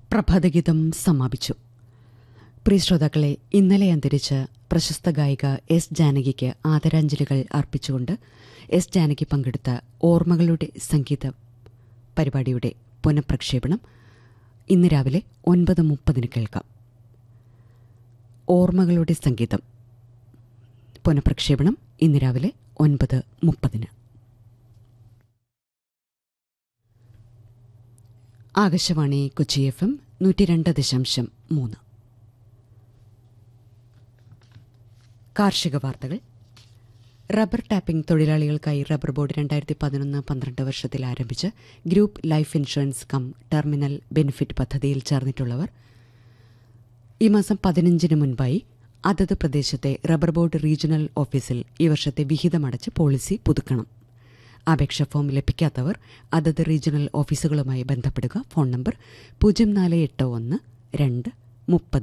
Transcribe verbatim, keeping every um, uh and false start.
പ്രഭാതഗീതം സമാപിച്ചു. പ്രിയ ശ്രോതാക്കളെ, ഇന്നലെ അന്തരിച്ച പ്രശസ്ത ഗായിക എസ് ജാനകിക്ക് ആദരാഞ്ജലികൾ അർപ്പിച്ചുകൊണ്ട് എസ് ജാനകി പങ്കെടുത്ത ഓർമ്മകളുടെ സംഗീത പരിപാടിയുടെ പുനഃപ്രക്ഷേപണം ഇന്ന് രാവിലെ ഒൻപത് മുപ്പതിന് കേൾക്കാം. ഓർമ്മകളുടെ സംഗീതം പുനഃപ്രക്ഷേപണം ഇന്ന് രാവിലെ ഒൻപത് മുപ്പതിന്. ആകാശവാണി കൊച്ചി എഫ് എം നൂറ്റി രണ്ട് ദശാംശം മൂന്ന്. കാർഷിക വാർത്തകൾ. റബ്ബർ ടാപ്പിംഗ് തൊഴിലാളികൾക്കായി റബ്ബർ ബോർഡ് രണ്ടായിരത്തി പതിനൊന്ന് പന്ത്രണ്ട് വർഷത്തിൽ ആരംഭിച്ച group life insurance come terminal benefit പദ്ധതിയിൽ ചേർന്നിട്ടുള്ളവർ ഈ മാസം പതിനഞ്ചിന് മുൻപായി അതത് പ്രദേശത്തെ റബ്ബർ ബോർഡ് റീജിയണൽ ഓഫീസിൽ ഈ വർഷത്തെ വിഹിതമടച്ച് പോളിസി പുതുക്കണം. അപേക്ഷ ഫോം ലഭിക്കാത്തവർ അതത് റീജിയണൽ ഓഫീസുകളുമായി ബന്ധപ്പെടുക. ഫോൺ നമ്പർ പൂജ്യം നാല് എട്ട് ഒന്ന് രണ്ട് മുപ്പത്